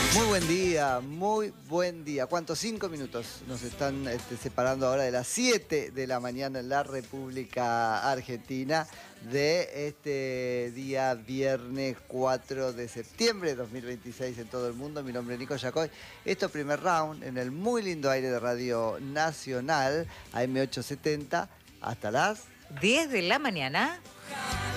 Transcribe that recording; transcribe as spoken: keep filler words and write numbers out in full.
Muy buen día, muy buen día. ¿Cuántos? Cinco minutos nos están este, separando ahora de las siete de la mañana en la República Argentina de este día viernes cuatro de septiembre de dos mil veintiséis en todo el mundo. Mi nombre es Nico Yacoy. Esto es Primer Round en el muy lindo aire de Radio Nacional, A M ochocientos setenta, hasta las diez de la mañana.